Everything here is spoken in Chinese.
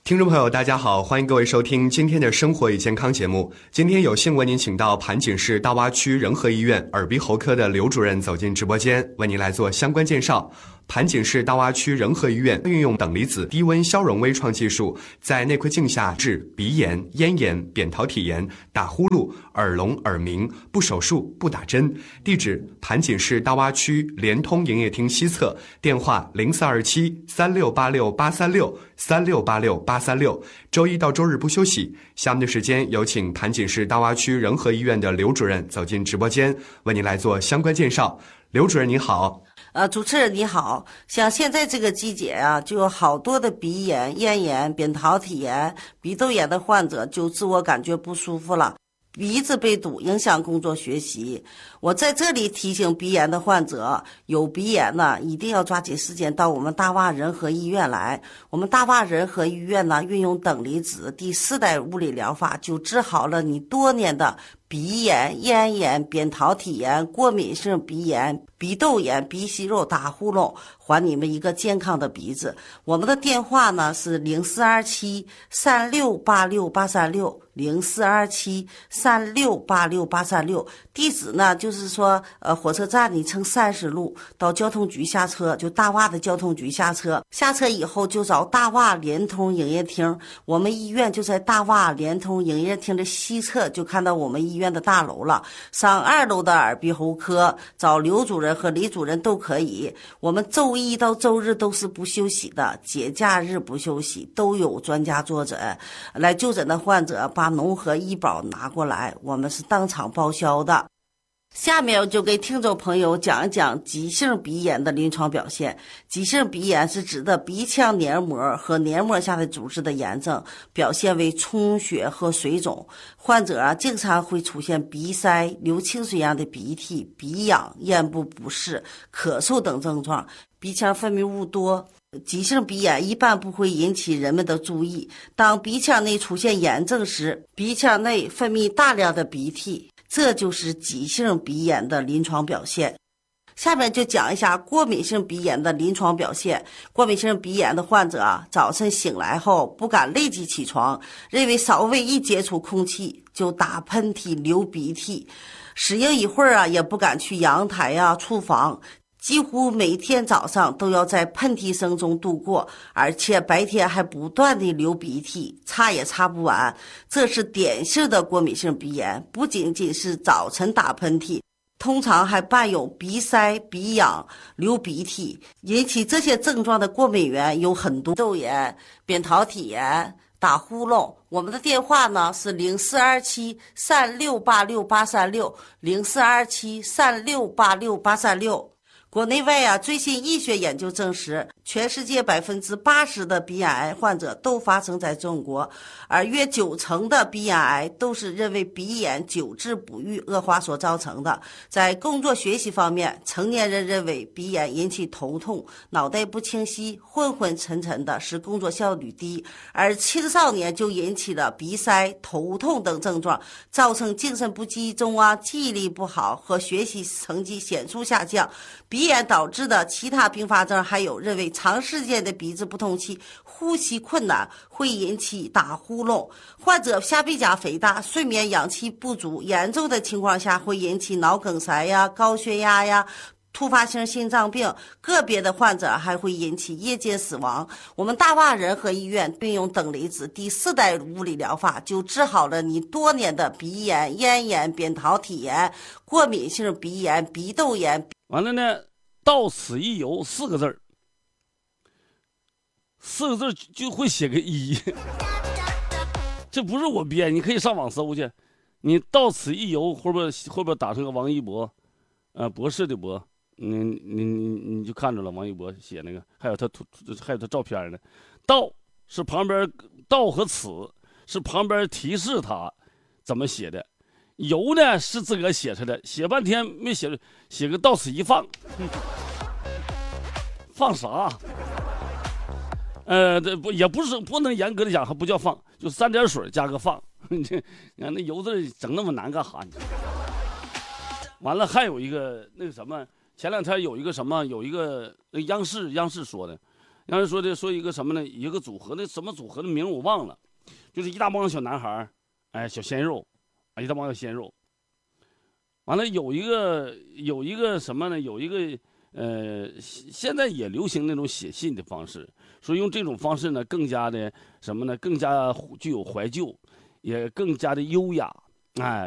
听众朋友大家好，欢迎各位收听今天的生活与健康节目。今天有幸为您请到盘锦市大洼区仁和医院耳鼻喉科的刘主任走进直播间，为您来做相关介绍。盘锦市大洼区仁和医院运用等离子低温消融微创技术，在内窥镜下治鼻炎、咽炎、扁桃体炎、打呼噜、耳聋耳鸣，不手术不打针。地址：盘锦市大洼区联通营业厅西侧，电话042736868363686836，周一到周日不休息。下面的时间有请盘锦市大洼区仁和医院的刘主任走进直播间，为您来做相关介绍。刘主任你好。 主持人你好，像现在这个季节啊，就有好多的鼻炎、咽炎、扁桃体炎、鼻窦炎的患者就自我感觉不舒服了，鼻子被堵，影响工作学习。我在这里提醒鼻炎的患者，有鼻炎呢，一定要抓紧时间到我们大洼仁和医院来。我们大洼仁和医院呢，运用等离子第4代物理疗法，就治好了你多年的鼻炎、咽炎、扁桃体炎、过敏性鼻炎、鼻窦炎、鼻息肉、打呼噜，还你们一个健康的鼻子。我们的电话呢是0427368683604273686836，地址呢就是说火车站你乘30路到交通局下车，就大洼的交通局下车，下车以后就找大洼联通营业厅，我们医院就在大洼联通营业厅的西侧，就看到我们医院的大楼了。上2楼的耳鼻喉科找刘主任和李主任都可以。我们周一到周日都是不休息的，节假日不休息，都有专家坐诊。来就诊的患者把农合医保拿过来，我们是当场报销的。下面我就给听众朋友讲一讲急性鼻炎的临床表现。急性鼻炎是指的鼻腔黏膜和黏膜下的组织的炎症，表现为充血和水肿。患者经常会出现鼻塞、流清水样的鼻涕、鼻痒、咽部不适、咳嗽等症状，鼻腔分泌物多。急性鼻炎一般不会引起人们的注意，当鼻腔内出现炎症时，鼻腔内分泌大量的鼻涕，这就是急性鼻炎的临床表现。下面就讲一下过敏性鼻炎的临床表现。过敏性鼻炎的患者早晨醒来后不敢立即起床，认为稍微一接触空气就打喷嚏、流鼻涕，适应一会儿也不敢去阳台厨房，几乎每天早上都要在喷嚏声中度过，而且白天还不断地流鼻涕，擦也擦不完。这是典型的过敏性鼻炎，不仅仅是早晨打喷嚏，通常还伴有鼻塞、鼻痒、流鼻涕。引起这些症状的过敏源有很多，窦炎、扁桃体炎、打呼噜。我们的电话呢是042736868360，042736868336。国内外最新医学研究证实，全世界80%的鼻咽癌患者都发生在中国，而约90%的鼻咽癌都是认为鼻炎久治不愈恶化所造成的。在工作学习方面，成年人认为鼻炎引起头痛、脑袋不清晰、昏昏沉沉的，使工作效率低，而青少年就引起了鼻塞、头痛等症状，造成精神不集中记忆力不好和学习成绩显著下降。鼻炎导致的其他并发症还有认为长时间的鼻子不通气、呼吸困难会引起打呼噜，患者下鼻甲肥大、睡眠氧气不足，严重的情况下会引起脑梗塞高血压突发性心脏病，个别的患者还会引起夜间死亡。我们大洼仁和医院运用等离子第4代物理疗法，就治好了你多年的鼻炎、咽炎、扁桃体炎、过敏性鼻炎、鼻窦炎。 完了呢，到此一游4个字儿，4个字就会写个1，这不是我编，你可以上网搜去。你到此一游后边打上个王一博，博士的博，你就看着了，王一博写那个，还有他照片呢。到是旁边，到和此是旁边提示他怎么写的。油呢是自个儿写出来的，写半天没写，写个到此一放，放啥？也不能严格的讲，还不叫放，就3点水加个放。你看那油字整那么难干哈？完了还有一个那个什么，前2天有一个央视说的， 当时说一个什么呢？一个组合，那什么组合的名我忘了，就是一大帮小男孩，哎，小鲜肉，一大帮小鲜肉。完了有一个什么呢？有一个现在也流行那种写信的方式，所以用这种方式呢，更加的什么呢？更加具有怀旧，也更加的优雅，哎。